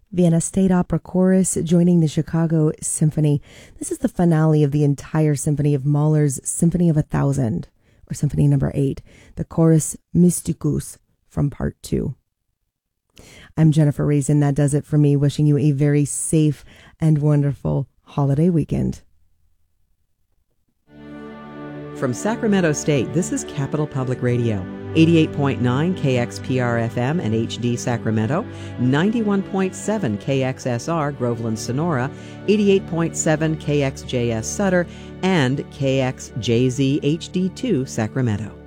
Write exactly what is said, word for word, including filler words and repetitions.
Vienna State Opera Chorus joining the Chicago Symphony. This is the finale of the entire symphony of Mahler's Symphony of a Thousand, or Symphony number eight, the chorus Mysticus from part two. I'm Jennifer Reason. That does it for me. Wishing you a very safe and wonderful holiday weekend. From Sacramento State, this is Capital Public Radio, eighty-eight point nine K X P R F M and H D Sacramento, ninety-one point seven K X S R Groveland Sonora, eighty-eight point seven K X J S Sutter, and K X J Z H D two Sacramento.